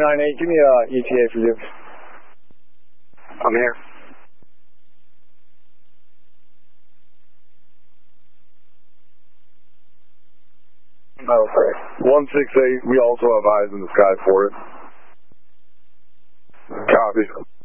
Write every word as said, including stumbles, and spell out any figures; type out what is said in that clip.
nine eight, give me a E T A for you. I'm here. Oh, sorry. one six eight, we also have eyes in the sky for it. Copy.